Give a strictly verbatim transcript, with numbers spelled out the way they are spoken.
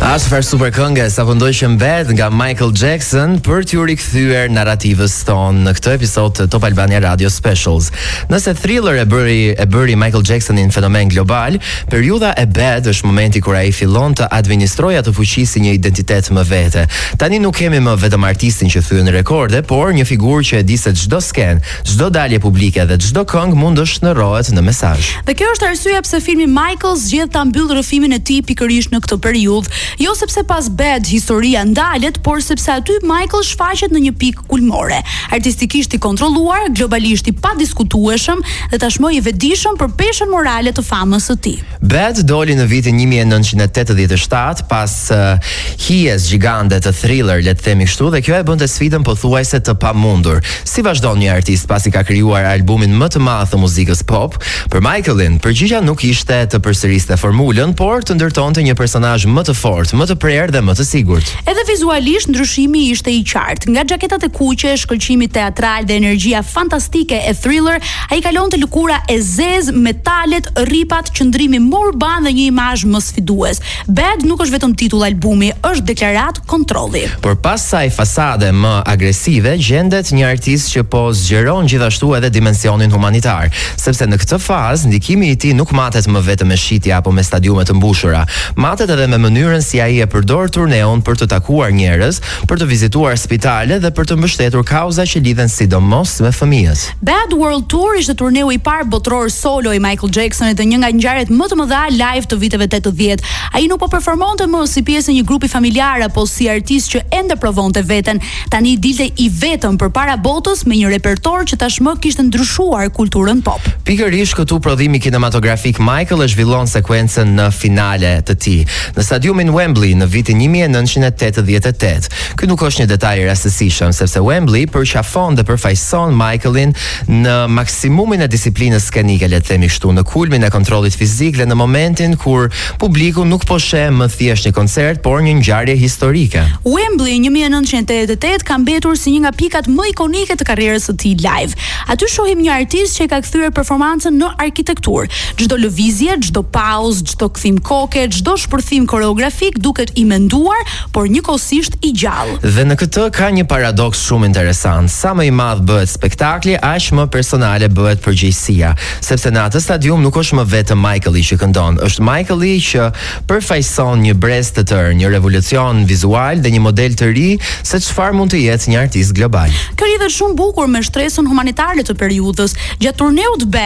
Asfar super këngë sa vëndojshëm Bad nga Michael Jackson për t'ju rikthyer narrativës tonë në këtë episod të Top Albania Radio Specials. Nëse Thriller e bëri e bëri Michael Jacksonin fenomen global, periudha e Bad është momenti kur ai fillon të administrojë të fuqisë një identitet më vete. Tani nuk kemi më vetëm artistin që thyen rekorde, por një figurë që e di se çdo sken, çdo dalje publike dhe çdo këngë mund të shndërrohet në mesazh. Dhe kjo është arsyeja pse filmi Michael zgjedh ta mbyll rrëfimin e tij pikërisht në këtë periudhë. Jo sepse pas Bad historia ndalet, por sepse aty Michael shfaqet në një pikë kulmore. Artistikisht i kontrolluar, globalisht i padiskutueshëm dhe tashmë i vetëdijshëm për peshën morale të famës së tij. Bad doli në vitin një mijë e nëntëqind e tetëdhjetë e shtatë pas uh, hijes gjigande të Thriller, le të themi kështu, dhe kjo e bënte sfidën pothuajse të pamundur. Si vazhdon një artist pasi ka krijuar albumin më të madh të muzikës pop? Për Michaelin, përgjigjja nuk ishte të përsëriste formulën, por të ndërtonte një personazh më të fortë, më të prerë dhe më të sigurt. Edhe vizualisht ndryshimi ishte i qartë. Nga xhaketat e kuqe, shkëlqimi teatral dhe energjia fantastike e Thriller, ai kalonte lëkura e zezë, metalet, rripat, qëndrimi më urban dhe një imazh më sfidues. Bad nuk është vetëm titull albumi, është deklarat kontrolli. Por pas saj fasade më agresive, gjendet një artist që po zgjeron gjithashtu edhe dimensionin humanitar, sepse në këtë fazë ndikimi i tij nuk matet më vetëm me shitje apo me stadiume të mbushura, matet edhe me mënyrën si ai e përdor turneun për të takuar njerëz, për të vizituar spitale dhe për të mbështetur kauza që lidhen sidomos me fëmijët. Bad World Tour ishte turneu i parë botëror solo i Michael Jacksonit dhe një nga ngjarjet më të mëdha live të viteve tetëdhjetë. Ai nuk po performonte më si pjesë e një grupi familjar apo si artist që ende provonte veten. Tani dilte i vetëm përpara botës me një repertor që tashmë kishte ndryshuar kulturën pop. Pikërisht këtu prodhimi kinematografik Michael e zhvillon sekuencën në finale të tij në stadiumin Wembley në vitin një mijë e nëntëqind e tetëdhjetë e tetë. Ky nuk është një detaj i rastësishëm, sepse Wembley përqafon dhe përfaqëson Michaelin në maksimumin e disiplinës skenike, le të themi kështu, në kulmin e kontrollit fizik dhe në momentin kur publiku nuk po sheh më thjesht një koncert, por një ngjarje historike. Wembley një mijë e nëntëqind e tetëdhjetë e tetë ka mbetur si një nga pikat më ikonike të karrierës së tij live. Aty shohim një artist që ka kthyer performancën në arkitekturë. Çdo lëvizje, çdo pauzë, çdo kthim koke, çdo shpërthim koreografik duket i menduar, por njëkohësisht i gjallë. Dhe në këtë ka një paradoks shumë interesant. Sa më i madh bëhet spektakli, aq më personale bëhet përgjegjësia, sepse në atë stadium nuk është më vetëm Michaeli që këndon, është Michaeli që përfaqëson një brez të tërë, një revolucion vizual dhe një model të ri se çfarë mund të jetë një artist global. Kjo lidhet shumë bukur me shtresën humanitare të periudhës. Gjatë turneut